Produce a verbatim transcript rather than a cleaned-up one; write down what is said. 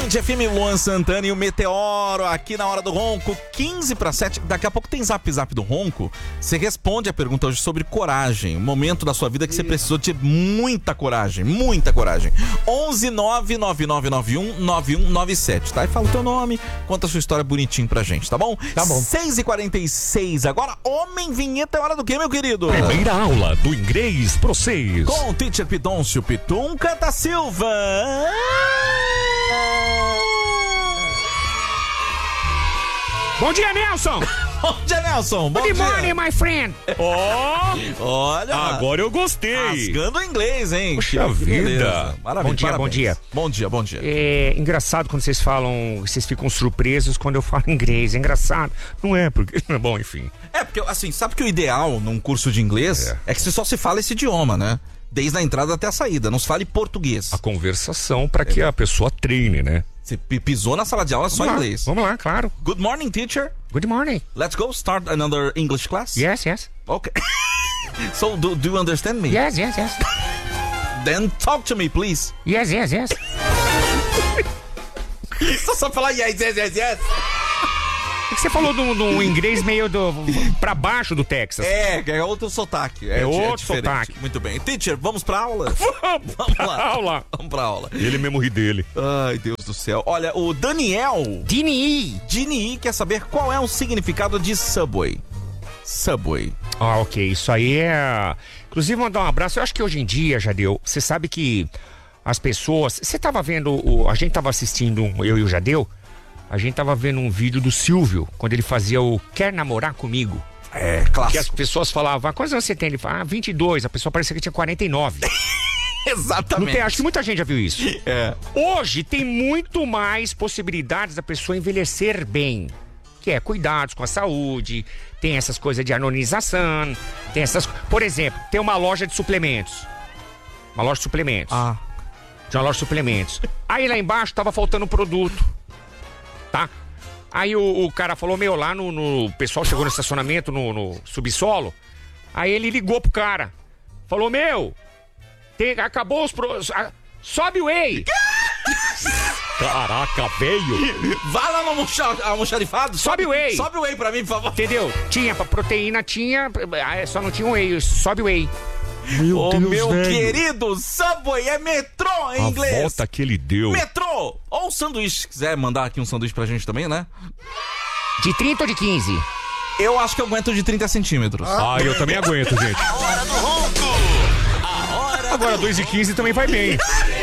Band F M, Luan Santana e o Meteoro aqui na Hora do Ronco, quinze para sete. Daqui a pouco tem Zap Zap do Ronco. Você responde a pergunta hoje sobre coragem. Um momento da sua vida que você precisou ter muita coragem, muita coragem. onze nove nove nove nove um nove um nove sete, tá? E fala o teu nome, conta a sua história bonitinho pra gente, tá bom? Tá bom. seis e quarenta e seis agora. Homem Vinheta é hora do quê, meu querido? Primeira aula do inglês pro seis. Com o teacher Pidôncio Pitunca da Silva. Bom dia, Nelson! Bom dia, Nelson. Bom Good dia. morning, my friend! Ó! Olha, Agora eu gostei! rasgando o inglês, hein? Puxa Que vida. beleza. Maravilha, Bom dia, parabéns. bom dia. Bom dia, bom dia. É engraçado quando vocês falam, vocês ficam surpresos quando eu falo inglês. É engraçado. Não é, porque... Bom, enfim. É, porque, assim, sabe que o ideal num curso de inglês é, É. que você só se fala esse idioma, né? Desde a entrada até a saída. Não se fale português. A conversação para que a pessoa treine, né? Você pi- pisou na sala de aula, é só Vamos lá, inglês. Vamos lá, claro. Good morning, teacher. Good morning. Let's go start another English class. Yes, yes. Okay. So, do, do you understand me? Yes, yes, yes. Then talk to me, please. Yes, yes, yes. Só só falar yes, yes, yes, yes. É que você falou de um inglês meio do, pra baixo do Texas. É, é outro sotaque. É di- outro diferente. sotaque. Muito bem. Teacher, vamos pra aula? Vamos lá. Aula. Vamos pra aula. Ele mesmo ri dele. Ai, Deus do céu. Olha, o Daniel Dini. Dini quer saber qual é o significado de Subway. Subway. Ah, ok. Isso aí é... Inclusive, mandar um abraço. Eu acho que hoje em dia, Jadeu, você sabe que as pessoas... Você tava vendo... O... A gente tava assistindo, um- eu e o Jadeu, a gente tava vendo um vídeo do Silvio, quando ele fazia o Quer Namorar Comigo? É, Que as clássico. pessoas falavam, ah, quantos anos você tem? Ele fala, ah, vinte e dois. A pessoa parecia que tinha quarenta e nove. Não Exatamente. tem, acho que muita gente já viu isso. É. Hoje tem muito mais possibilidades da pessoa envelhecer bem. Que é cuidados com a saúde, tem essas coisas de harmonização, tem essas... Por exemplo, tem uma loja de suplementos. Uma loja de suplementos. Ah. De uma loja de suplementos. Aí lá embaixo tava faltando um produto. Tá? Aí o, o cara falou, meu, lá no, no... O pessoal chegou no estacionamento, no, no subsolo. Aí ele ligou pro cara. Falou, meu, tem, acabou os... Pro, a, sobe o whey. Caraca, velho. Vai lá no almoxa- almoxarifado. Sobe o whey. Sobe o whey pra mim, por favor. Entendeu? Tinha, pra proteína tinha, ah, só não tinha whey, sobe o whey. Meu Ô, meu querido, Subway é metrô em A inglês. volta que ele deu. Metrô. Ou um sanduíche. Se quiser mandar aqui um sanduíche pra gente também, né? De trinta ou de quinze? Eu acho que eu aguento de trinta centímetros. Ah, eu também aguento, gente. Hora do Ronco. A hora Agora dois e quinze também vai bem.